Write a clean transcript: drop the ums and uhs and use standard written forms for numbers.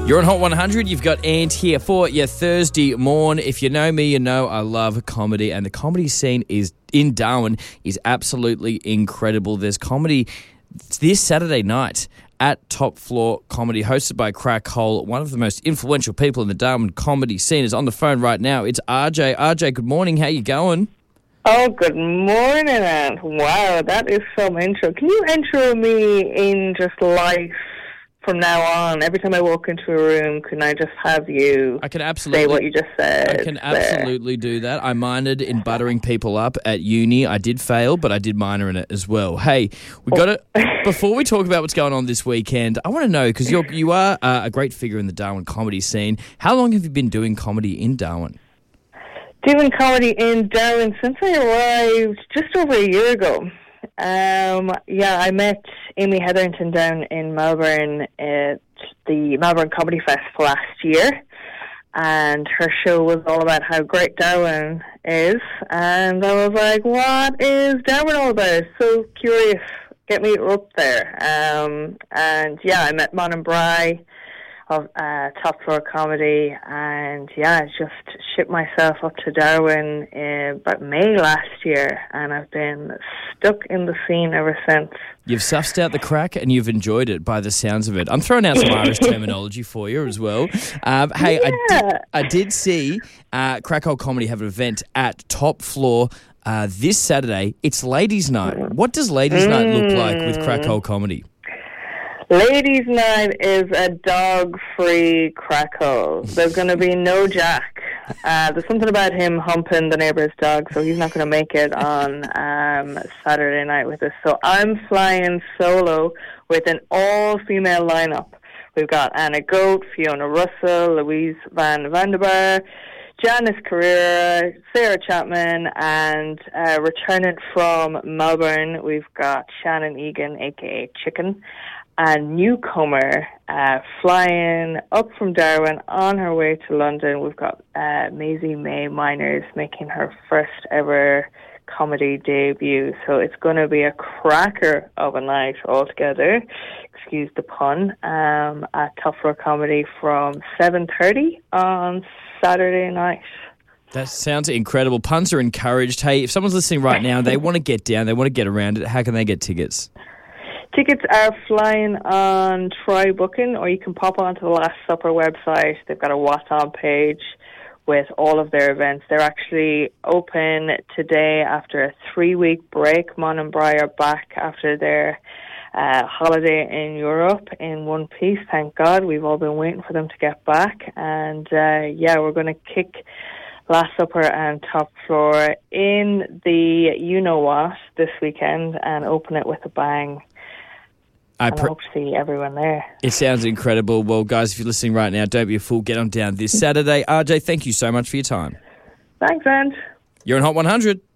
You're on Hot 100. You've got Ant here for your Thursday morn. If you know me, you know I love comedy, and the comedy scene is in Darwin is absolutely incredible. There's comedy this Saturday night at Top Floor Comedy, hosted by Crack Hole. One of the most influential people in the Darwin comedy scene is on the phone right now. It's RJ. RJ, good morning. How you going? Oh, good morning, Ant. Wow, that is some intro. Can you intro me in just life from now on? Every time I walk into a room, can I just have you say what you just said? I can absolutely do that. I minored in buttering people up at uni. I did fail, but I did minor in it as well. Hey, we got to before we talk about what's going on this weekend, I want to know, because you are a great figure in the Darwin comedy scene. How long have you been doing comedy in Darwin? Doing comedy in Darwin since I arrived just over a year ago. I met Amy Hetherington down in Melbourne at the Melbourne Comedy Fest last year, and her show was all about how great Darwin is, and I was like, what is Darwin all about? So curious, get me up there. I met Mon and Bry of Top Floor Comedy, and just shipped myself up to Darwin in about May last year, and I've been stuck in the scene ever since. You've sussed out the crack and you've enjoyed it by the sounds of it. I'm throwing out some Irish terminology for you as well. I did see Crack Hole Comedy have an event at Top Floor this Saturday. It's Ladies' Night. What does Ladies' Night look like with Crack Hole Comedy? Ladies' Night is a dog-free crack hole. There's going to be no Jack. There's something about him humping the neighbour's dog, so he's not going to make it on Saturday night with us. So I'm flying solo with an all-female lineup. We've got Anna Goat, Fiona Russell, Louise Van Vanderbar, Janice Carrera, Sarah Chapman, and returning from Melbourne, we've got Shannon Egan, a.k.a. Chicken, and newcomer flying up from Darwin on her way to London. We've got Maisie May Miners making her first ever comedy debut. So it's going to be a cracker of a night altogether, excuse the pun, at Top Floor Comedy from 7:30 on Saturday night. That sounds incredible. Puns are encouraged. Hey, if someone's listening right now and they want to get down, they want to get around it, how can they get tickets? Tickets are flying on Try Booking, or you can pop onto the Last Supper website. They've got a What's On page with all of their events. They're actually open today after a 3-week break. Mon and Bry are back after their holiday in Europe in one piece. Thank God. We've all been waiting for them to get back. And we're going to kick Last Supper and Top Floor in the you-know-what this weekend and open it with a bang. I hope to see everyone there. It sounds incredible. Well, guys, if you're listening right now, don't be a fool. Get on down this Saturday. RJ, thank you so much for your time. Thanks, Ant. You're on Hot 100.